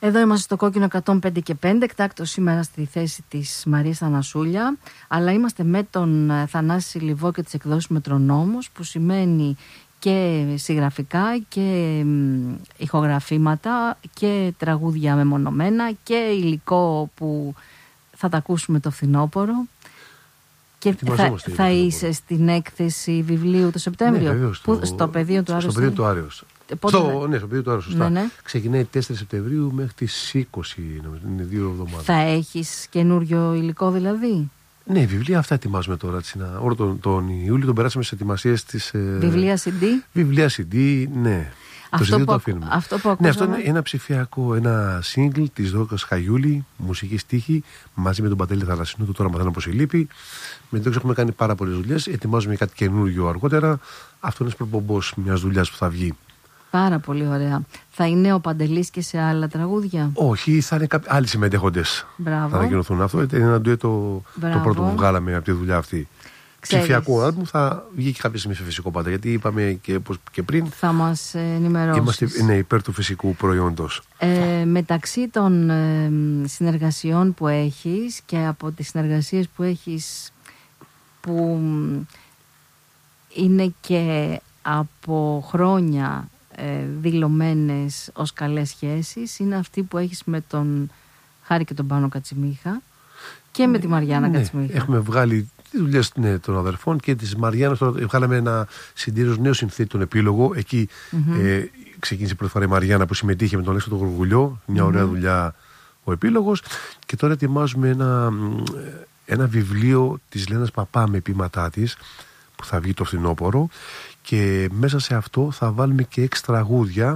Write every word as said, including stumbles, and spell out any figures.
Εδώ είμαστε στο Κόκκινο εκατόν πέντε και πέντε, εκτάκτως σήμερα στη θέση της Μαρίας Θανασούλια, αλλά είμαστε με τον Θανάση Λιβό και τις εκδόσεις Μετρονόμος, που σημαίνει και συγγραφικά και ηχογραφήματα και τραγούδια μεμονωμένα και υλικό που θα τα ακούσουμε το φθινόπωρο. Και θα, θα είσαι στην έκθεση βιβλίου το Σεπτέμβριο, ναι, βεβαίως, που, στο, στο πεδίο του Άρεως. Στο πεδίο του Άρεως. Στο, ναι, στο πεδίο του Άρεως, σωστά. Ναι, ναι. Ξεκινάει τέσσερις Σεπτεμβρίου μέχρι τις είκοσι, νομίζω, είναι δύο εβδομάδες. Θα έχεις καινούριο υλικό δηλαδή? Ναι, βιβλία αυτά ετοιμάζουμε τώρα. Όλο τον, τον Ιούλιο τον περάσαμε σε ετοιμασίες της. Βιβλία σι ντι? Βιβλία σι ντι, ναι. Αυτό, το που, το αυτό που ακούσαμε. Ναι, αυτό είναι ένα ψηφιακό, ένα single της Δόκας Χαγιούλη, μουσική στίχη, μαζί με τον Παντελή Θαλασσινού, το τώρα μαθαίνω πως λείπει. Με τον έχουμε κάνει πάρα πολλές δουλειές. Ετοιμάζουμε κάτι καινούργιο αργότερα. Αυτό είναι προπομπός μιας δουλειάς που θα βγει. Πάρα πολύ ωραία. Θα είναι ο Παντελής και σε άλλα τραγούδια? Όχι, θα είναι κάποιοι άλλοι συμμετέχοντες. Μπράβο. Θα ανακοινωθούν. Αυτό είναι ένα ντουέτο, το πρώτο που βγάλαμε από τη δουλειά αυτή. Ψηφιακό άλμπουμ, θα βγει και κάποια στιγμή σε φυσικό πάντα. Γιατί είπαμε και, και πριν. Θα μας ενημερώσεις. Είμαστε ναι, υπέρ του φυσικού προϊόντος. Ε, μεταξύ των ε, συνεργασιών που έχεις και από τις συνεργασίες που έχεις, που είναι και από χρόνια ε, δηλωμένες ως καλές σχέσεις, είναι αυτή που έχεις με τον Χάρη και τον Πάνο Κατσιμίχα και με τη Μαριάννα ναι, Κατσιμίχα. Έχουμε βγάλει τις δουλειές ναι, των αδερφών και της Μαριάννας. Βγάλαμε ένα συντήριος νέο συνθέτη, τον Επίλογο. Εκεί mm-hmm. ε, ξεκίνησε πρώτη φορά η Μαριάννα που συμμετείχε με τον Αλέξανδρο Γουργουλιό. Μια mm-hmm. ωραία δουλειά ο Επίλογος. Και τώρα ετοιμάζουμε ένα, ένα βιβλίο της Λένας Παπά με ποίηματά της που θα βγει το φθινόπωρο. Και μέσα σε αυτό θα βάλουμε και έξι τραγούδια